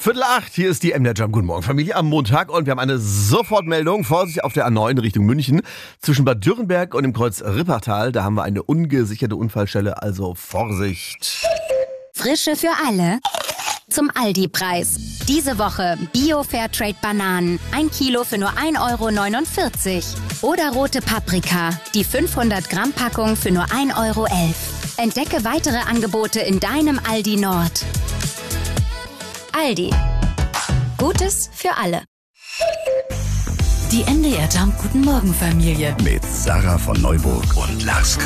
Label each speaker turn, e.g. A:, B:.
A: 7:45, hier ist die MDR Jam. Guten Morgen, Familie, am Montag. Und wir haben eine Sofortmeldung. Vorsicht auf der A9 in Richtung München. Zwischen Bad Dürrenberg und dem Kreuz Rippertal. Da haben wir eine ungesicherte Unfallstelle, also Vorsicht.
B: Frische für alle. Zum Aldi-Preis. Diese Woche Bio-Fairtrade-Bananen. 1 Kilo für nur 1,49 € Oder rote Paprika. Die 500-Gramm-Packung für nur 1,11 €. Entdecke weitere Angebote in deinem Aldi Nord. Aldi. Gutes für alle.
C: Die MDR Jam Guten Morgen Familie.
D: Mit Sarah von Neuburg und Lars